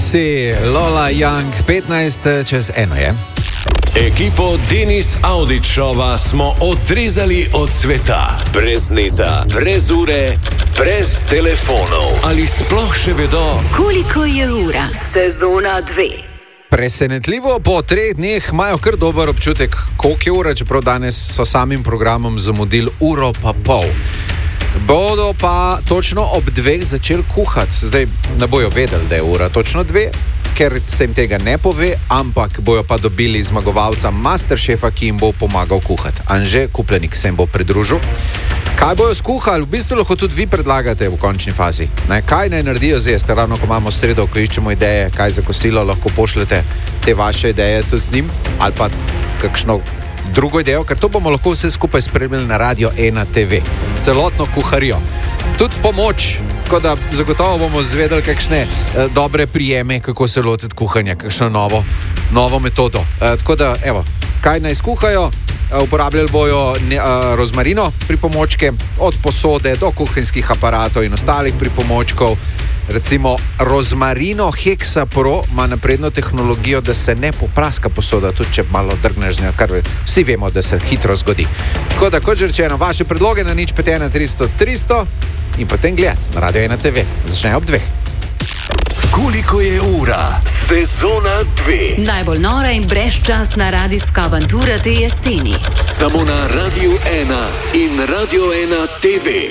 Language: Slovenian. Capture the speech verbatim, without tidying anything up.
Maxi, Lola Young, petnajst čez eno je. Ekipo Denis Audičova smo odrezali od sveta. Brez neta, brez ure, brez telefonov. Ali sploh še vedo, koliko je ura? Sezona dve. Presenetljivo, po treh dneh imajo kar dober občutek, koliko je ura, čeprav danes so samim programom zamudili uro pa pol. Bodo pa točno ob dveh začeli kuhati. Zdaj ne bojo vedeli, da je ura točno dve, ker se jim tega ne pove, ampak bojo pa dobili zmagovalca Masterchefa, ki jim bo pomagal kuhati. Anže Kupljenik se jim bo pridružil. Kaj bojo skuhali? V bistvu lahko tudi vi predlagate v končni fazi. Ne, kaj naj naredijo zdaj? Ste ravno, ko imamo sredo, ko iščemo ideje, kaj za kosilo, lahko pošljete te vaše ideje tudi z njim ali pa kakšno drugo idejo, ker to bomo lahko vse skupaj spremljali na Radio ena te ve. Celotno kuharijo. Tudi pomoč, tako da zagotovo bomo zvedeli kakšne eh, dobre prijeme, kako se lotiti kuhanja, kakšno novo, novo metodo. Eh, tako da, evo, kaj naj skuhajo? Eh, uporabljali bojo ne, eh, rozmarino pripomočke, od posode do kuhinjskih aparatov in ostalih pripomočkov. Recimo rozmarino Hexa Pro ima napredno tehnologijo, da se ne popraska posoda, tudi če malo drgneš z njo, kar vsi vemo, da se hitro zgodi. Tako da, kot že rečeno, vaše predloge na nič pet ena tristo tristo in potem gledati na Radio ena te ve. Začne ob dveh. koliko je ura? Sezona dve. Najbolj nora in brezčasna radijska avantura te jeseni. Samo na Radio ena in Radio ena te ve.